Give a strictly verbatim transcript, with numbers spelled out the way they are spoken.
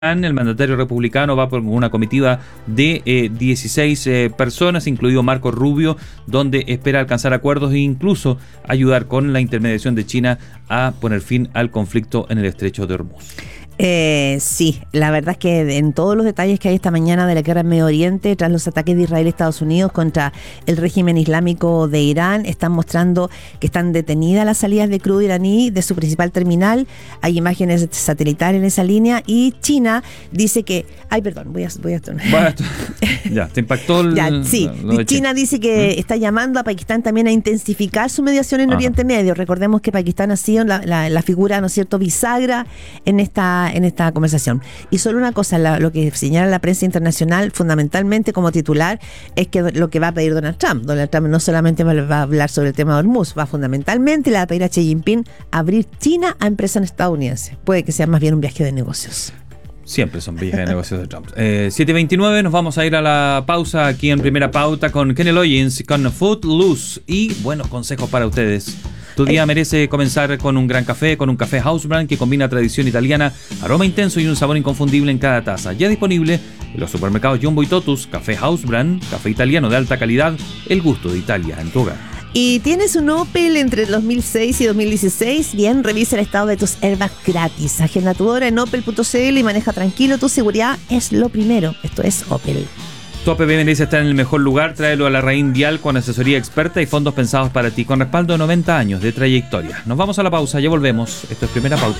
El mandatario republicano va por una comitiva de eh, dieciséis eh, personas, incluido Marco Rubio, donde espera alcanzar acuerdos e incluso ayudar con la intermediación de China a poner fin al conflicto en el estrecho de Hormuz. Eh, sí, la verdad es que en todos los detalles que hay esta mañana de la guerra en Medio Oriente, tras los ataques de Israel y Estados Unidos contra el régimen islámico de Irán, están mostrando que están detenidas las salidas de crudo iraní de su principal terminal. Hay imágenes satelitales en esa línea y China dice que... Ay, perdón, voy a... Voy a ya, ¿te impactó el, ya, sí, lo de China? China dice que ¿Mm? está llamando a Pakistán también a intensificar su mediación en Ajá. Oriente Medio. Recordemos que Pakistán ha sido la, la, la figura, ¿no es cierto?, bisagra en esta en esta conversación. Y solo una cosa, la, lo que señala la prensa internacional, fundamentalmente como titular, es que lo que va a pedir Donald Trump. Donald Trump no solamente va, va a hablar sobre el tema de Hormuz, va fundamentalmente le va a pedir a Xi Jinping abrir China a empresas estadounidenses. Puede que sea más bien un viaje de negocios. Siempre son viajes de negocios de Trump. Eh, siete veintinueve, nos vamos a ir a la pausa aquí en Primera Pauta con Kenny Loggins, con Footloose y buenos consejos para ustedes. Tu día merece comenzar con un gran café, con un café House Brand que combina tradición italiana, aroma intenso y un sabor inconfundible en cada taza. Ya disponible en los supermercados Jumbo y Totus. Café House Brand, café italiano de alta calidad, el gusto de Italia en tu hogar. ¿Y tienes un Opel entre dos mil seis y dos mil dieciséis? Bien, revisa el estado de tus airbags gratis. Agenda tu hora en opel punto c l y maneja tranquilo. Tu seguridad es lo primero. Esto es Opel. Tu A P B merece estar en el mejor lugar. Tráelo a la Raín Dial con asesoría experta y fondos pensados para ti, con respaldo de noventa años de trayectoria. Nos vamos a la pausa, ya volvemos. Esto es Primera Pauta.